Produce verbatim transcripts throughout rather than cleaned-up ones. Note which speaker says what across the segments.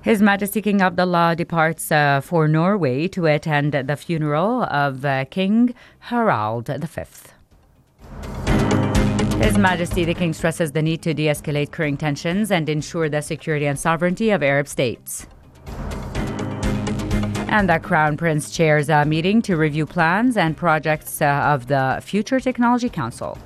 Speaker 1: His Majesty King Abdullah departs uh, for Norway to attend the funeral of uh, King Harald the Fifth. His Majesty the King stresses the need to de-escalate current tensions and ensure the security and sovereignty of Arab states. And the Crown Prince chairs a meeting to review plans and projects uh, of the Future Technology Council.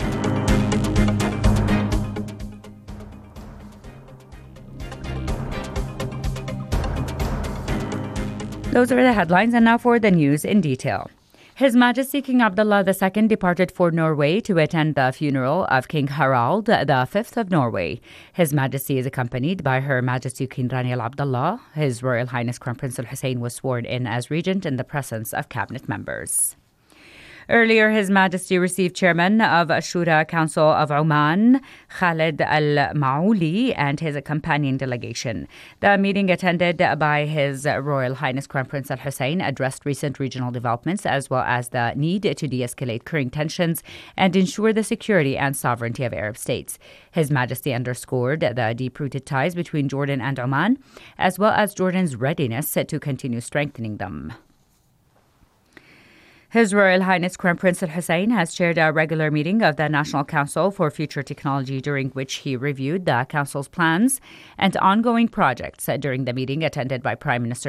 Speaker 1: Those are the headlines, and now for the news in detail. His Majesty King Abdullah the Second departed for Norway to attend the funeral of King Harald the Fifth of Norway. His Majesty is accompanied by Her Majesty Queen Rania Al Abdullah. His Royal Highness Crown Prince Al Hussein was sworn in as regent in the presence of cabinet members. Earlier, His Majesty received Chairman of Shura Council of Oman, Khalid Al Maouli, and his accompanying delegation. The meeting, attended by His Royal Highness Crown Prince Al Hussein, addressed recent regional developments as well as the need to de-escalate current tensions and ensure the security and sovereignty of Arab states. His Majesty underscored the deep-rooted ties between Jordan and Oman, as well as Jordan's readiness to continue strengthening them. His Royal Highness Crown Prince Al Hussein has chaired a regular meeting of the National Council for Future Technology, during which he reviewed the Council's plans and ongoing projects. During the meeting, attended by Prime Minister